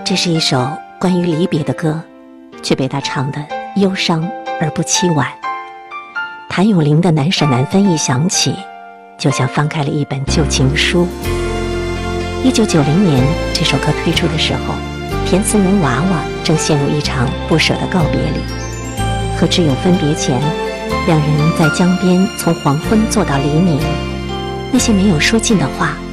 这是一首关于离别的歌，却被他唱得忧伤而不凄婉。谭咏麟的难舍难分一响起，就像翻开了一本旧情书。1990年这首歌推出的时候，田思人娃娃正陷入一场不舍的告别里。和挚友分别前，两人在江边从黄昏坐到黎明，那些没有说尽的话